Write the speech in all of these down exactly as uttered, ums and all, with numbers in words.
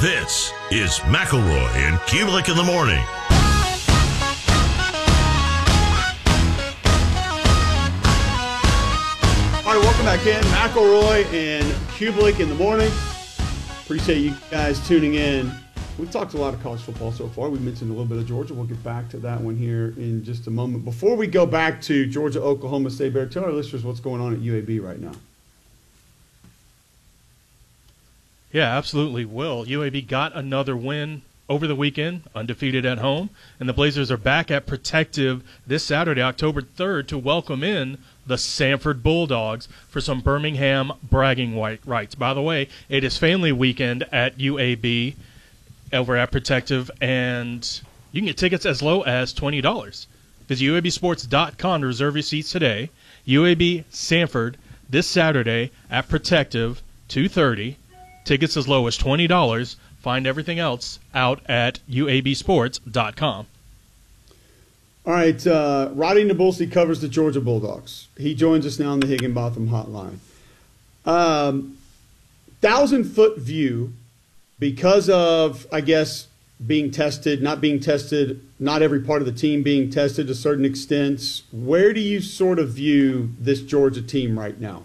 This is McElroy and Kubelik in the morning. All right, welcome back in. McElroy and Kubelik in the morning. Appreciate you guys tuning in. We've talked a lot of college football so far. We mentioned a little bit of Georgia. We'll get back to that one here in just a moment. Before we go back to Georgia, Oklahoma State Bear, tell our listeners what's going on at U A B right now. Yeah, absolutely will. U A B got another win over the weekend, undefeated at home, and the Blazers are back at Protective this Saturday, October third, to welcome in the Sanford Bulldogs for some Birmingham bragging rights. By the way, it is family weekend at U A B over at Protective, and you can get tickets as low as twenty dollars. Visit U A B sports dot com to reserve your seats today. U A B Sanford this Saturday at Protective, two thirty. Tickets as low as twenty dollars. Find everything else out at U A B sports dot com. All right, uh, Roddy Nabulsi covers the Georgia Bulldogs. He joins us now on the Higginbotham hotline. Um, thousand-foot view, because of, I guess, being tested, not being tested, not every part of the team being tested to certain extents, where do you sort of view this Georgia team right now?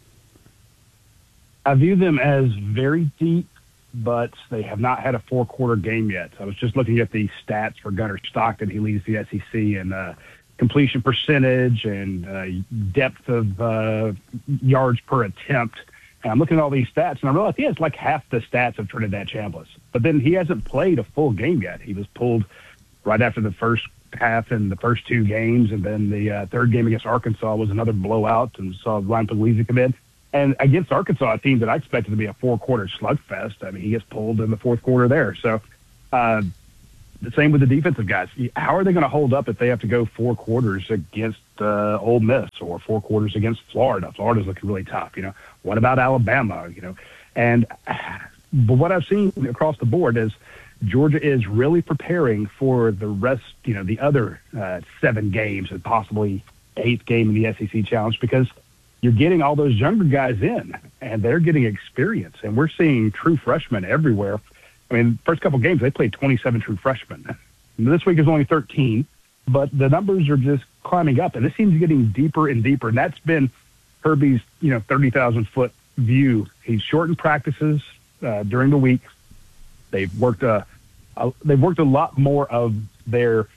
I view them as very deep, but they have not had a four-quarter game yet. I was just looking at the stats for Gunnar Stockton. He leads the S E C in uh, completion percentage and uh, depth of uh, yards per attempt. And I'm looking at all these stats, and I realize he has like half the stats of Trinidad Chambliss. But then he hasn't played a full game yet. He was pulled right after the first half in the first two games, and then the uh, third game against Arkansas was another blowout, and saw Ryan Puglisi come in. And against Arkansas, a team that I expected to be a four-quarter slugfest, I mean, he gets pulled in the fourth quarter there. So uh, the same with the defensive guys. How are they going to hold up if they have to go four quarters against uh, Ole Miss or four quarters against Florida? Florida's looking really tough, you know. What about Alabama, you know? And but what I've seen across the board is Georgia is really preparing for the rest, you know, the other uh, seven games and possibly eighth game in the S E C Challenge, because you're getting all those younger guys in, and they're getting experience. And we're seeing true freshmen everywhere. I mean, first couple games, they played twenty-seven true freshmen. This week is only thirteen, but the numbers are just climbing up, and this team's getting deeper and deeper. And that's been Kirby's, you know, thirty thousand foot view. He's shortened practices uh, during the week. They've worked a, a they've worked a lot more of their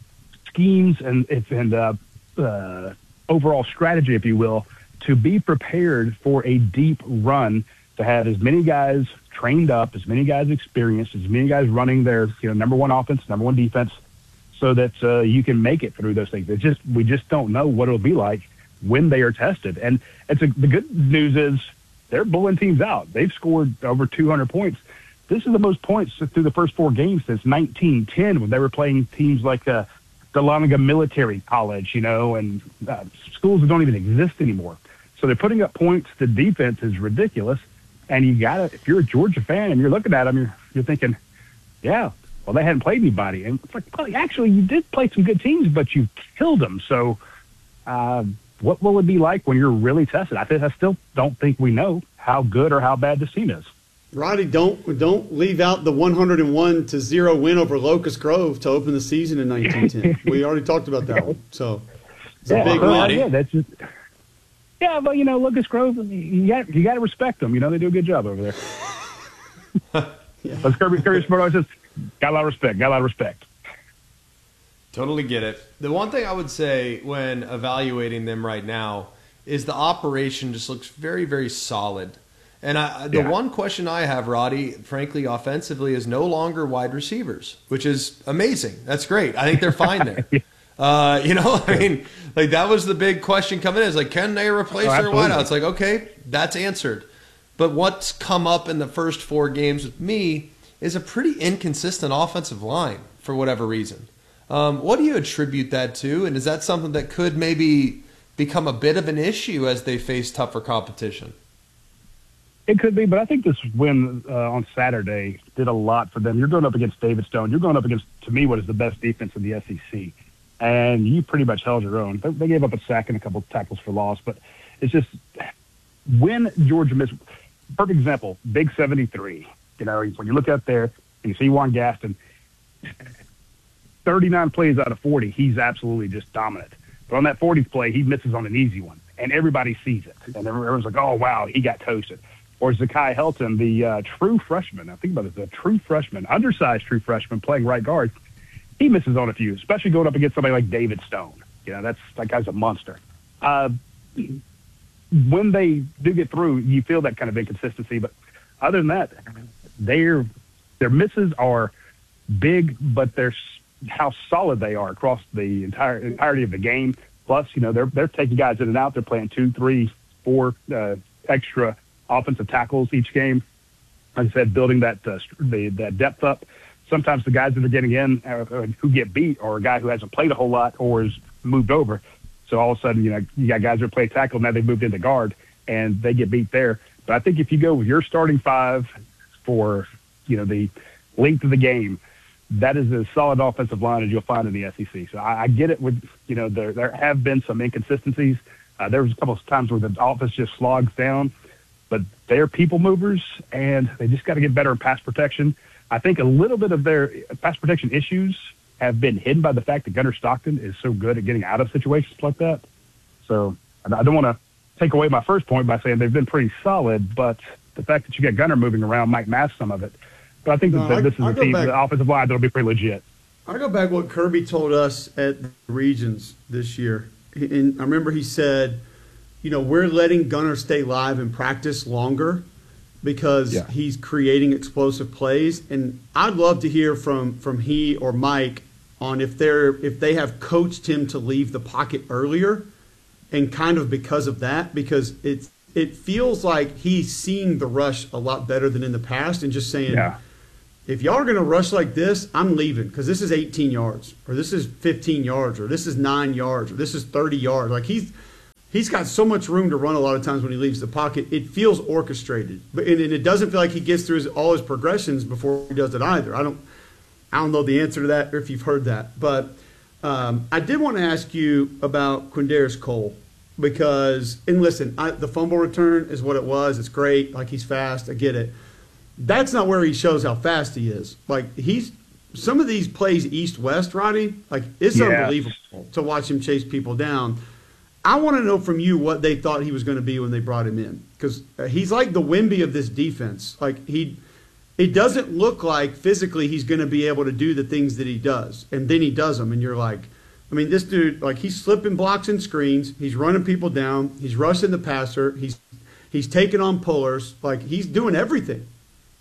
schemes and and uh, uh, overall strategy, if you will, to be prepared for a deep run, to have as many guys trained up, as many guys experienced, as many guys running their, you know, number one offense, number one defense, so that uh, you can make it through those things. It's just, we just don't know what it'll be like when they are tested. And it's a, the good news is they're blowing teams out. They've scored over two hundred points. This is the most points through the first four games since nineteen ten, when they were playing teams like uh, Dahlonega Military College, you know, and uh, schools that don't even exist anymore. So they're putting up points. The defense is ridiculous. And you got to, if you're a Georgia fan and you're looking at them, you're, you're thinking, yeah, well, they hadn't played anybody. And it's like, well, actually, you did play some good teams, but you killed them. So uh, what will it be like when you're really tested? I, th- I still don't think we know how good or how bad this team is. Roddy, don't don't leave out the one hundred one to zero win over Locust Grove to open the season in nineteen ten. We already talked about that one. So it's yeah, a big well, one. Yeah, that's just, yeah, but, you know, Locust Grove, you got, you got to respect them. You know, they do a good job over there. yeah. As Kirby, Kirby Smart always says, got a lot of respect, got a lot of respect. Totally get it. The one thing I would say when evaluating them right now is the operation just looks very, very solid. And I, the yeah. one question I have, Roddy, frankly, offensively, is no longer wide receivers, which is amazing. That's great. I think they're fine there. yeah. uh, you know, I mean, like that was the big question coming in. Is like, can they replace oh, their wideouts? It's like, okay, that's answered. But what's come up in the first four games with me is a pretty inconsistent offensive line for whatever reason. Um, what do you attribute that to? And is that something that could maybe become a bit of an issue as they face tougher competition? It could be, but I think this win uh, on Saturday did a lot for them. You're going up against David Stone. You're going up against, to me, what is the best defense in the S E C. And you pretty much held your own. They, they gave up a sack and a couple of tackles for loss, but it's just when Georgia missed – perfect example, Big seventy-three. You know, when you look up there and you see Juan Gaston, thirty-nine plays out of forty, he's absolutely just dominant. But on that fortieth play, he misses on an easy one, and everybody sees it. And everyone's like, oh, wow, he got toasted. Or Zakai Helton, the uh, true freshman, I think about it, the true freshman, undersized true freshman playing right guard, he misses on a few, especially going up against somebody like David Stone. You know, that's that guy's a monster. Uh, when they do get through, you feel that kind of inconsistency. But other than that, their their misses are big, but they're how solid they are across the entire entirety of the game. Plus, you know, they're they're taking guys in and out. They're playing two, three, four uh, extra offensive tackles each game. Like I said, building that uh, the that depth up. Sometimes the guys that are getting in uh, who get beat are a guy who hasn't played a whole lot or is moved over. So all of a sudden, you know, you got guys that play tackle, now they've moved into guard, and they get beat there. But I think if you go with your starting five for, you know, the length of the game, that is as solid offensive line as you'll find in the S E C. So I, I get it with, you know, there there have been some inconsistencies. Uh, there was a couple of times where the offense just slogs down, but they're people movers, and they just got to get better in pass protection. I think a little bit of their pass protection issues have been hidden by the fact that Gunnar Stockton is so good at getting out of situations like that. So I don't want to take away my first point by saying they've been pretty solid, but the fact that you got Gunnar moving around might mask some of it. But I think no, that I, this is I a team, back, the offensive line, that'll be pretty legit. I go back what Kirby told us at the Regions this year. And I remember he said, you know, we're letting Gunnar stay live and practice longer because Yeah. he's creating explosive plays. And I'd love to hear from, from he or Mike on if they're if they have coached him to leave the pocket earlier, and kind of because of that, because it's it feels like he's seeing the rush a lot better than in the past, and just saying, Yeah. if y'all are going to rush like this, I'm leaving, because this is eighteen yards, or this is fifteen yards, or this is nine yards, or this is thirty yards. Like he's he's got so much room to run a lot of times when he leaves the pocket. It feels orchestrated, but and, and it doesn't feel like he gets through his, all his progressions before he does it either. I don't I don't know the answer to that, or if you've heard that, but um, I did want to ask you about Quindarius Cole, because and listen, I, the fumble return is what it was. It's great, like he's fast. I get it. That's not where he shows how fast he is. Like he's some of these plays east-west, Roddy, like it's Yes. unbelievable to watch him chase people down. I want to know from you what they thought he was going to be when they brought him in, because he's like the Wemby of this defense. Like he, it doesn't look like physically he's going to be able to do the things that he does, and then he does them, and you're like, I mean, this dude, like he's slipping blocks and screens, he's running people down, he's rushing the passer, he's he's taking on pullers, like he's doing everything.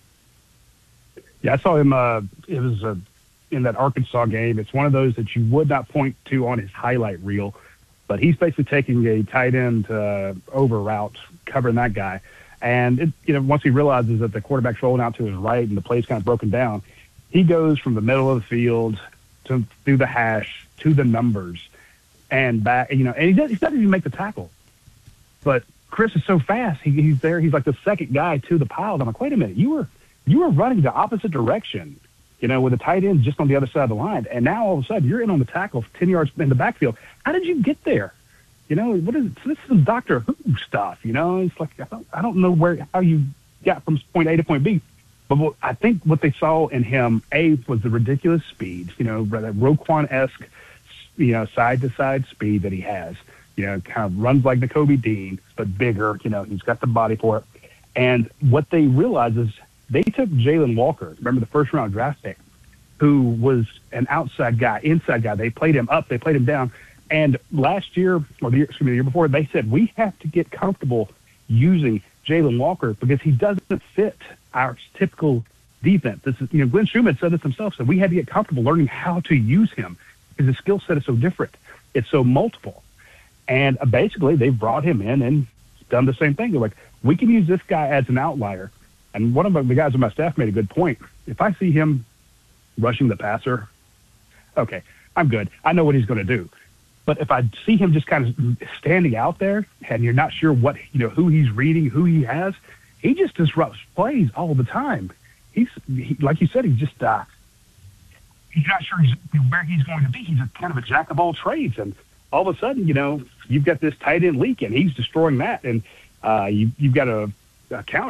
Yeah, I saw him. Uh, it was uh, in that Arkansas game. It's one of those that you would not point to on his highlight reel, but he's basically taking a tight end uh, over route, covering that guy. And it, you know, once he realizes that the quarterback's rolling out to his right and the play's kind of broken down, he goes from the middle of the field to through the hash to the numbers and back. You know, and he doesn't, he doesn't even make the tackle. But Chris is so fast. He, he's there. He's like the second guy to the pile. And I'm like, wait a minute, you were. You were running the opposite direction, you know, with the tight end just on the other side of the line. And now all of a sudden you're in on the tackle ten yards in the backfield. How did you get there? You know, what is this is Doctor Who stuff, you know? It's like, I don't, I don't know where, how you got from point A to point B. But what, I think what they saw in him, A, was the ridiculous speed, you know, that Roquan-esque, you know, side-to-side speed that he has. You know, kind of runs like Nakobe Dean, but bigger, you know, he's got the body for it. And what they realize is, they took Jalen Walker, remember the first round draft pick, who was an outside guy, inside guy. They played him up, they played him down. And last year, or the year, excuse me, the year before, they said, we have to get comfortable using Jalen Walker because he doesn't fit our typical defense. This is, you know, Glenn Schumann said this himself, said we had to get comfortable learning how to use him because his skill set is so different. It's so multiple. And basically, they've brought him in and done the same thing. They're like, we can use this guy as an outlier. And one of the guys on my staff made a good point. If I see him rushing the passer, okay, I'm good. I know what he's going to do. But if I see him just kind of standing out there and you're not sure what, you know, who he's reading, who he has, he just disrupts plays all the time. He's, he, like you said, he's just, uh, he's not sure he's, where he's going to be. He's a kind of a jack of all trades. And all of a sudden, you know, you've got this tight end leak and he's destroying that. And uh, you, you've got a, a counter.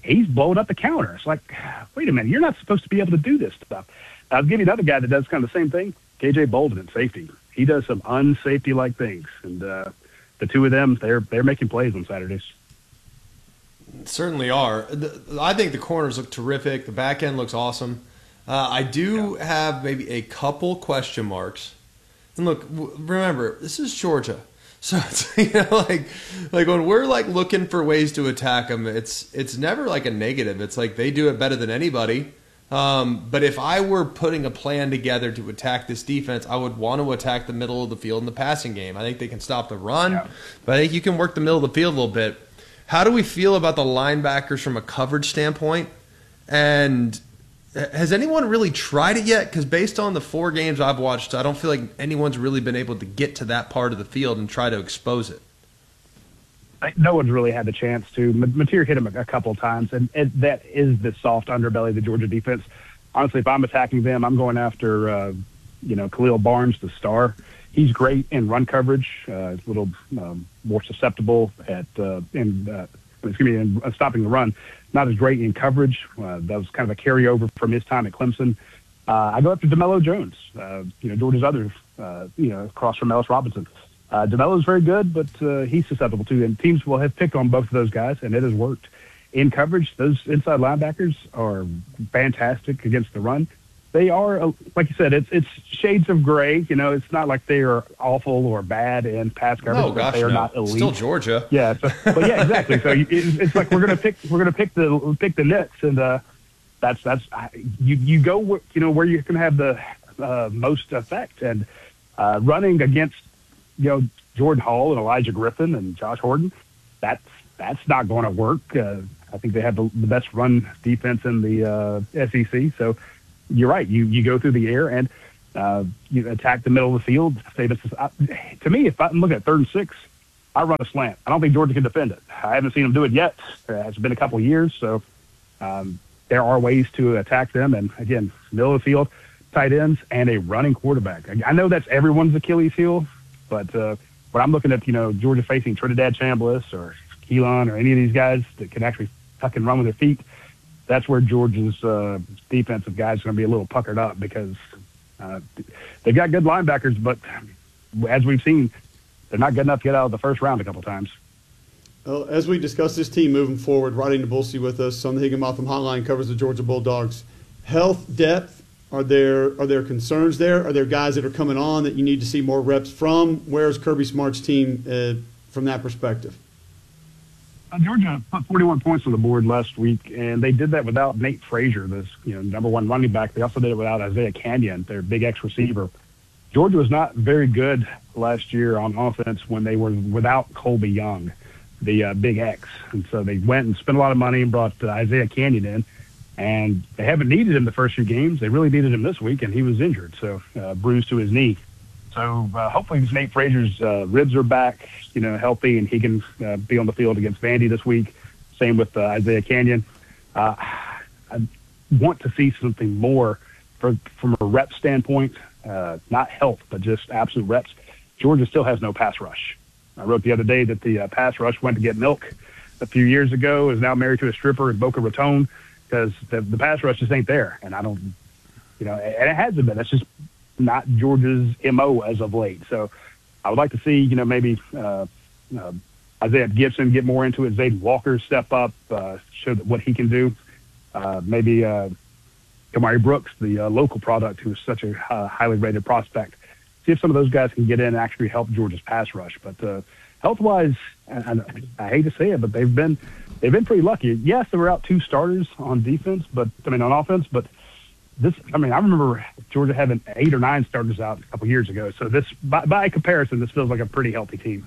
he's blowing up the counter. It's like, wait a minute, you're not supposed to be able to do this stuff. I'll give you another guy that does kind of the same thing, K J Bolden at safety. He does some unsafety-like things, and uh, the two of them, they're they're making plays on Saturdays. Certainly are. I think the corners look terrific. The back end looks awesome. Uh, I do yeah. have maybe a couple question marks. And look, remember, this is Georgia. So it's, you know, like, like when we're like looking for ways to attack them, it's it's never like a negative. It's like they do it better than anybody. Um, but if I were putting a plan together to attack this defense, I would want to attack the middle of the field in the passing game. I think they can stop the run, yeah. but I think you can work the middle of the field a little bit. How do we feel about the linebackers from a coverage standpoint? And has anyone really tried it yet? Because based on the four games I've watched, I don't feel like anyone's really been able to get to that part of the field and try to expose it. No one's really had the chance to. Mateer hit him a couple of times, and it, that is the soft underbelly of the Georgia defense. Honestly, if I'm attacking them, I'm going after, uh, you know, Khalil Barnes, the star. He's great in run coverage. Uh, he's a little um, more susceptible at uh, in uh, excuse me in uh, stopping the run. Not as great in coverage. Uh, that was kind of a carryover from his time at Clemson. Uh, I go after DeMello Jones. Uh, you know, Georgia's other, uh, you know, across from Ellis Robinson. Uh, DeMello's very good, but uh, he's susceptible too. And teams will have picked on both of those guys, and it has worked. In coverage, those inside linebackers are fantastic against the run. They are, like you said, it's it's shades of gray. You know, it's not like they are awful or bad in pass coverage. No, gosh, they are no. not elite. Still Georgia. Yeah, so, but yeah, exactly. So it, it's like we're gonna pick we're gonna pick the pick the nits, and uh, that's that's you you go you know where you can have the uh, most effect, and uh, running against you know Jordan Hall and Elijah Griffin and Josh Horton, that's that's not going to work. Uh, I think they have the, the best run defense in the uh, S E C. So you're right. You you go through the air and uh, you attack the middle of the field. Say this is, uh, to me, if I'm looking at third and six, I run a slant. I don't think Georgia can defend it. I haven't seen them do it yet. Uh, it's been a couple of years, so um, there are ways to attack them. And again, middle of the field, tight ends, and a running quarterback. I, I know that's everyone's Achilles heel, but uh, when I'm looking at you know Georgia facing Trinidad Chambliss or Keelan or any of these guys that can actually tuck and run with their feet, that's where Georgia's uh, defensive guys are going to be a little puckered up because uh, they've got good linebackers, but as we've seen, they're not good enough to get out of the first round a couple times. Well, as we discuss this team moving forward, Roddy Nabulsi with us on the Higginbotham Hotline covers the Georgia Bulldogs. Health, depth, are there are there concerns there? Are there guys that are coming on that you need to see more reps from? Where's Kirby Smart's team uh, from that perspective? Uh, Georgia put forty-one points on the board last week, and they did that without Nate Frazier, this you know number one running back. They also did it without Isaiah Canyon, their big X receiver. Georgia was not very good last year on offense when they were without Colby Young, the uh, big X. And so they went and spent a lot of money and brought uh, Isaiah Canyon in, and they haven't needed him the first few games. They really needed him this week, and he was injured, so uh, bruised to his knee. So uh, hopefully Nate Frazier's uh, ribs are back, you know, healthy, and he can uh, be on the field against Vandy this week. Same with uh, Isaiah Canyon. Uh, I want to see something more for, from a rep standpoint, uh, not health, but just absolute reps. Georgia still has no pass rush. I wrote the other day that the uh, pass rush went to get milk a few years ago, is now married to a stripper in Boca Raton because the, the pass rush just ain't there. And I don't, you know, and it hasn't been. It's just not Georgia's M O as of late. So I would like to see, you know, maybe uh, uh, Isaiah Gibson get more into it. Zayden Walker step up, uh, show what he can do. Uh, maybe uh, Kamari Brooks, the uh, local product, who is such a uh, highly rated prospect. See if some of those guys can get in and actually help Georgia's pass rush. But uh, health-wise, and I hate to say it, but they've been they've been pretty lucky. Yes, they were out two starters on defense, but I mean on offense, but this, I mean, I remember Georgia having eight or nine starters out a couple years ago. So this, by, by comparison, this feels like a pretty healthy team.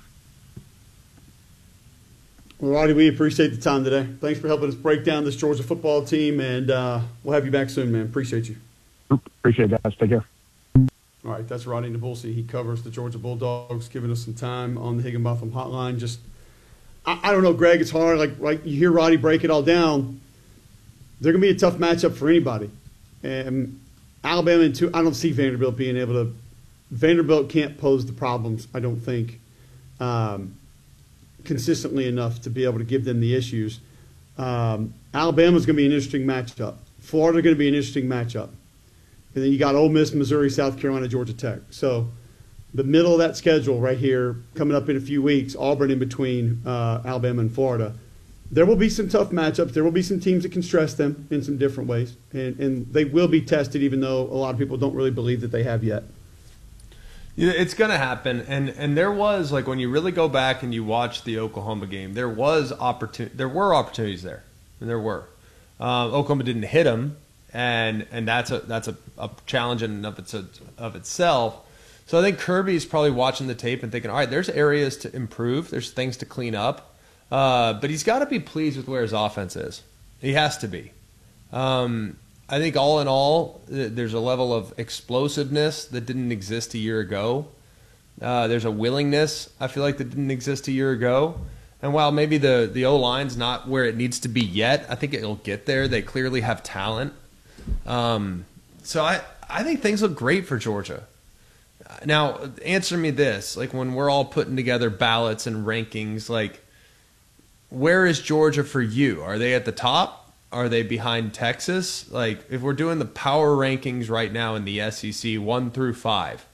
Well, Roddy, we appreciate the time today. Thanks for helping us break down this Georgia football team, and uh, we'll have you back soon, man. Appreciate you. Appreciate it, guys. Take care. All right, that's Roddy Nabulsi. He covers the Georgia Bulldogs, giving us some time on the Higginbotham Hotline. Just, I, I don't know, Greg, it's hard. Like, like you hear Roddy break it all down. They're going to be a tough matchup for anybody. And Alabama, and two, I don't see Vanderbilt being able to – Vanderbilt can't pose the problems, I don't think, um, consistently enough to be able to give them the issues. Um, Alabama's going to be an interesting matchup. Florida's going to be an interesting matchup. And then you got Ole Miss, Missouri, South Carolina, Georgia Tech. So the middle of that schedule right here, coming up in a few weeks, Auburn in between uh, Alabama and Florida. There will be some tough matchups. There will be some teams that can stress them in some different ways. And, and they will be tested, even though a lot of people don't really believe that they have yet. Yeah, it's going to happen. And and there was, like, when you really go back and you watch the Oklahoma game, there was opportunity. There were opportunities there. And there were. Um, Oklahoma didn't hit them, and and that's a that's a, a challenge in and of, its, of itself. So I think Kirby's probably watching the tape and thinking, all right, there's areas to improve. There's things to clean up. Uh, but he's got to be pleased with where his offense is. He has to be. Um, I think all in all, there's a level of explosiveness that didn't exist a year ago. Uh, there's a willingness, I feel like, that didn't exist a year ago. And while maybe the, the O-line's not where it needs to be yet, I think it'll get there. They clearly have talent. Um, so I, I think things look great for Georgia. Now, answer me this. Like, when we're all putting together ballots and rankings, like, where is Georgia for you? Are they at the top? Are they behind Texas? Like, if we're doing the power rankings right now in the S E C, one through five,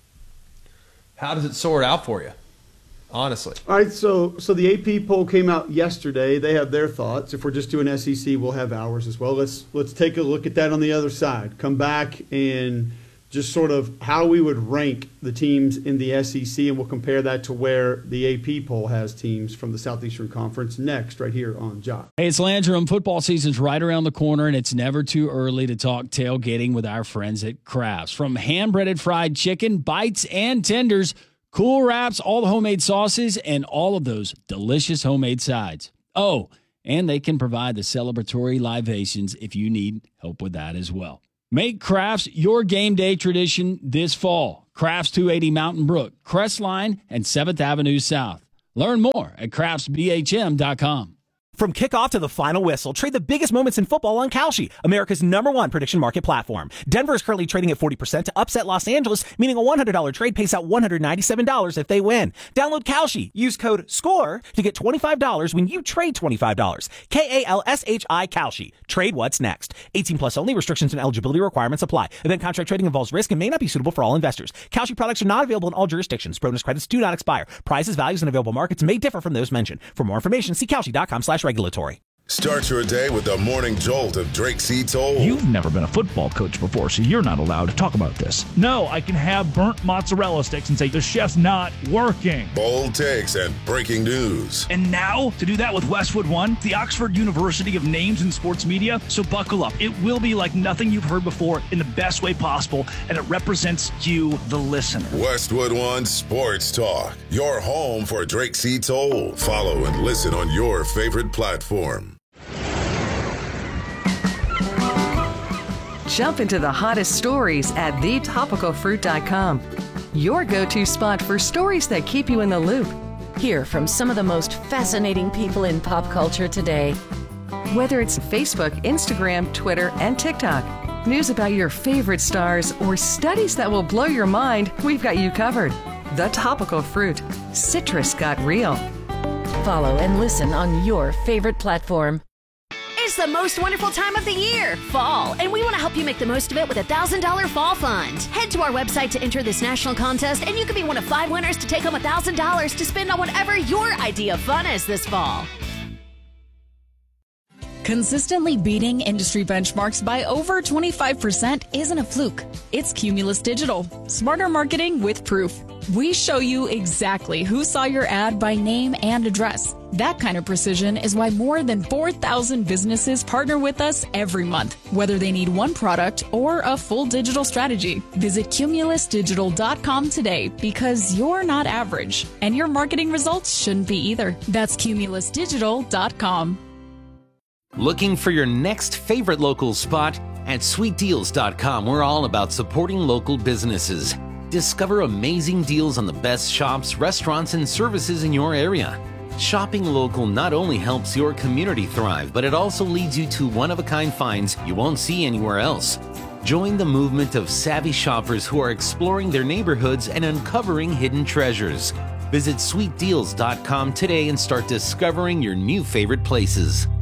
how does it sort out for you, honestly? All right, so so the A P poll came out yesterday. They have their thoughts. If we're just doing S E C, we'll have ours as well. Let's let's take a look at that on the other side. Come back and just sort of how we would rank the teams in the S E C, and we'll compare that to where the A P poll has teams from the Southeastern Conference next, right here on Jock. Hey, it's Landrum. Football season's right around the corner, and it's never too early to talk tailgating with our friends at Crafts. From hand-breaded fried chicken, bites, and tenders, cool wraps, all the homemade sauces, and all of those delicious homemade sides. Oh, and they can provide the celebratory libations if you need help with that as well. Make Crafts your game day tradition this fall. Crafts two eighty Mountain Brook, Crestline, and seventh Avenue South. Learn more at crafts b h m dot com. From kickoff to the final whistle, trade the biggest moments in football on Kalshi, America's number one prediction market platform. Denver is currently trading at forty percent to upset Los Angeles, meaning a one hundred dollars trade pays out one hundred ninety-seven dollars if they win. Download Kalshi. Use code SCORE to get twenty-five dollars when you trade twenty-five dollars. K A L S H I Kalshi. Trade what's next. eighteen plus only. Restrictions and eligibility requirements apply. Event contract trading involves risk and may not be suitable for all investors. Kalshi products are not available in all jurisdictions. Bonus credits do not expire. Prices, values, and available markets may differ from those mentioned. For more information, see Kalshi dot com slash regulatory. Start your day with the morning jolt of Drake C. Toll. You've never been a football coach before, so you're not allowed to talk about this. No, I can have burnt mozzarella sticks and say the chef's not working. Bold takes and breaking news. And now, to do that with Westwood One, the Oxford University of names in sports media, so buckle up. It will be like nothing you've heard before in the best way possible, and it represents you, the listener. Westwood One Sports Talk, your home for Drake C. Toll. Follow and listen on your favorite platform. Jump into the hottest stories at the topical fruit dot com. Your go-to spot for stories that keep you in the loop. Hear from some of the most fascinating people in pop culture today. Whether it's Facebook, Instagram, Twitter, and TikTok, news about your favorite stars, or studies that will blow your mind, we've got you covered. The Topical Fruit. Citrus got real. Follow and listen on your favorite platform. It's the most wonderful time of the year, fall, and we want to help you make the most of it with a one thousand dollars Fall Fund. Head to our website to enter this national contest, and you could be one of five winners to take home one thousand dollars to spend on whatever your idea of fun is this fall. Consistently beating industry benchmarks by over twenty-five percent isn't a fluke. It's Cumulus Digital. Smarter marketing with proof. We show you exactly who saw your ad by name and address. That kind of precision is why more than four thousand businesses partner with us every month, whether they need one product or a full digital strategy. Visit cumulus digital dot com today, because you're not average, and your marketing results shouldn't be either. That's cumulus digital dot com. Looking for your next favorite local spot? At sweet deals dot com, we're all about supporting local businesses. Discover amazing deals on the best shops, restaurants, and services in your area. Shopping local not only helps your community thrive, but it also leads you to one-of-a-kind finds you won't see anywhere else. Join the movement of savvy shoppers who are exploring their neighborhoods and uncovering hidden treasures. Visit sweet deals dot com today and start discovering your new favorite places.